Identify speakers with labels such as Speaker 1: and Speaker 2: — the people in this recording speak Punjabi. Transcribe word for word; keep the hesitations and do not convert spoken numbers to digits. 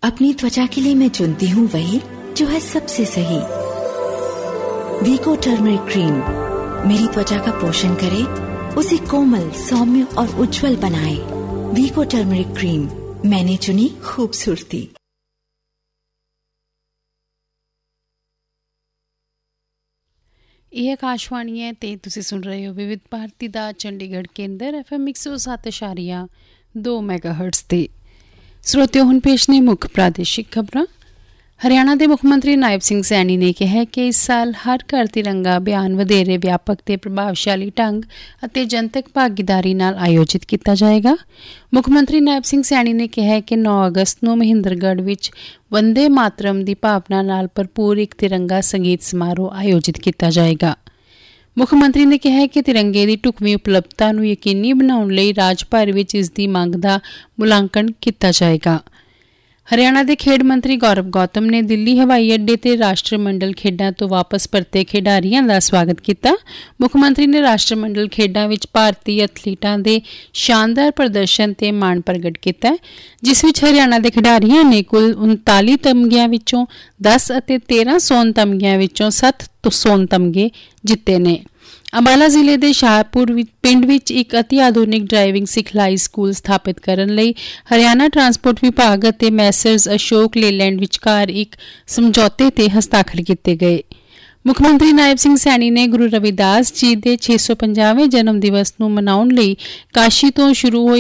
Speaker 1: अपनी त्वचा के लिए मैं चुनती हूँ वही जो है सबसे सही। वीको टर्मरिक क्रीम मेरी त्वचा का पोषण करे, उसे कोमल, सौम्य और उज्जवल बनाए। वीको टर्मरिक क्रीम, मैंने चुनी खूबसूरती।
Speaker 2: ਇਹ ਆਕਾਸ਼ਵਾਣੀ ਹੈ ਤੇ ਤੁਸੀਂ ਸੁਣ ਰਹੇ ਹੋ ਵਿਵਿਧ ਭਾਰਤੀ ਦਾ ਚੰਡੀਗੜ੍ਹ ਕੇਂਦਰ ਐਫ ਐਮ ਇੱਕ ਸੌ ਸੱਤ ਇਸ਼ਾਰੀਆ ਦੋ ਮੈਗਾਹਰਟਜ਼ ਤੇ। ਸਰੋਤਿਓ, ਹੁਣ ਪੇਸ਼ ਨੇ ਮੁੱਖ ਪ੍ਰਾਦੇਸ਼ਿਕ ਖਬਰਾਂ। ਹਰਿਆਣਾ ਦੇ ਮੁੱਖ ਮੰਤਰੀ ਨਾਇਬ ਸਿੰਘ ਸੈਣੀ ਨੇ ਕਿਹਾ ਕਿ ਇਸ ਸਾਲ ਹਰ ਘਰ ਤਿਰੰਗਾ ਅਭਿਆਨ ਵਧੇਰੇ ਵਿਆਪਕ ਤੇ ਪ੍ਰਭਾਵਸ਼ਾਲੀ ਢੰਗ ਅਤੇ ਜਨਤਕ ਭਾਗੀਦਾਰੀ ਨਾਲ ਆਯੋਜਿਤ ਕੀਤਾ ਜਾਏਗਾ। ਮੁੱਖ ਮੰਤਰੀ ਨਾਇਬ ਸਿੰਘ ਸੈਣੀ ਨੇ ਕਿਹਾ ਕਿ ਨੌ ਅਗਸਤ ਨੂੰ ਮਹਿੰਦਰਗੜ੍ਹ ਵਿੱਚ ਵੰਦੇ ਮਾਤਰਮ ਦੀ ਭਾਵਨਾ ਨਾਲ ਭਰਪੂਰ ਇੱਕ ਤਿਰੰਗਾ ਸੰਗੀਤ ਸਮਾਰੋਹ ਆਯੋਜਿਤ ਕੀਤਾ ਜਾਏਗਾ। ਮੁੱਖ ਮੰਤਰੀ ਨੇ ਕਿਹਾ ਕਿ ਤਿਰੰਗੇ ਦੀ ਢੁਕਵੀਂ ਉਪਲਬਧਤਾ ਨੂੰ ਯਕੀਨੀ ਬਣਾਉਣ ਲਈ ਰਾਜ ਭਰ ਵਿੱਚ ਇਸ ਦੀ ਮੰਗ ਦਾ ਮੁਲਾਂਕਣ ਕੀਤਾ ਜਾਏਗਾ। ਹਰਿਆਣਾ ਦੇ ਖੇਡ ਮੰਤਰੀ ਗੌਰਵ ਗੌਤਮ ਨੇ ਦਿੱਲੀ ਹਵਾਈ ਅੱਡੇ ਤੇ ਰਾਸ਼ਟਰਮੰਡਲ ਖੇਡਾਂ ਤੋਂ ਵਾਪਸ ਪਰਤੇ ਖਿਡਾਰੀਆਂ ਦਾ ਸਵਾਗਤ ਕੀਤਾ। ਮੁੱਖ ਮੰਤਰੀ ਨੇ ਰਾਸ਼ਟਰਮੰਡਲ ਖੇਡਾਂ ਵਿੱਚ ਭਾਰਤੀ ਐਥਲੀਟਾਂ ਦੇ ਸ਼ਾਨਦਾਰ ਪ੍ਰਦਰਸ਼ਨ ਤੇ ਮਾਣ ਪ੍ਰਗਟ ਕੀਤਾ, ਜਿਸ ਵਿੱਚ ਹਰਿਆਣਾ ਦੇ ਖਿਡਾਰੀਆਂ ਨੇ ਕੁੱਲ ਉਨਤਾਲੀ ਤਮਗਿਆਂ ਵਿੱਚੋਂ ਦਸ ਅਤੇ ਤੇਰਾਂ ਸੋਨ ਤਮਗਿਆਂ ਵਿੱਚੋਂ ਸੱਤ ਸੋਨ ਤਮਗੇ ਜਿੱਤੇ ਨੇ। ਅੰਬਾਲਾ ਜ਼ਿਲ੍ਹੇ ਦੇ ਸ਼ਾਹਪੁਰ ਪਿੰਡ ਵਿੱਚ ਇੱਕ ਅਤੀ ਆਧੁਨਿਕ ਡਰਾਈਵਿੰਗ ਸਿਖਲਾਈ ਸਕੂਲ ਸਥਾਪਿਤ ਕਰਨ ਲਈ ਹਰਿਆਣਾ ਟਰਾਂਸਪੋਰਟ ਵਿਭਾਗ ਅਤੇ ਮੈਸਰਜ਼ ਅਸ਼ੋਕ ਲੇਲੈਂਡ ਵਿਚਕਾਰ ਇੱਕ ਸਮਝੌਤੇ ਤੇ ਹਸਤਾਖਰ ਕੀਤੇ ਗਏ। ਮੁੱਖ ਮੰਤਰੀ ਨਾਇਬ ਸਿੰਘ ਸੈਣੀ ਨੇ ਗੁਰੂ ਰਵਿਦਾਸ ਜੀ ਦੇ ਛੇ ਸੌ ਪੰਜਾਹਵੇਂ ਜਨਮ ਦਿਵਸ ਨੂੰ ਮਨਾਉਣ ਲਈ ਕਾਸ਼ੀ ਤੋਂ ਸ਼ੁਰੂ ਹੋਈ